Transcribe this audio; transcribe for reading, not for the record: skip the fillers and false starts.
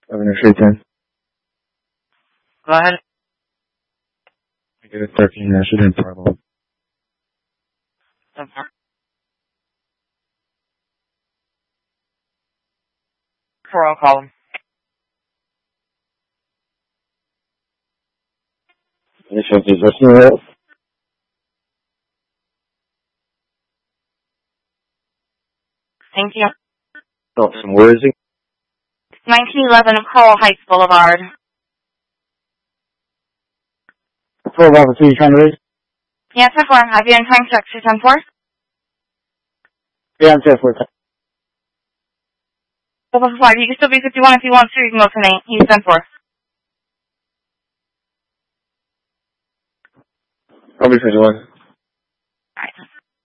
Governor Streeton. Go ahead. Negative 13, resident problem. 10-4. I'll call him. Initial is listening to Thank you. Dawson, where is he? 1911 Coral Heights Boulevard. 12 officer, you trying to raise? Yeah, 10-4. I've been trying to check 210-4. Yeah, I'm 10-4. 5. You can still be 51 if you want to. You can go tonight. He's 10-4. I'll be 51. Alright.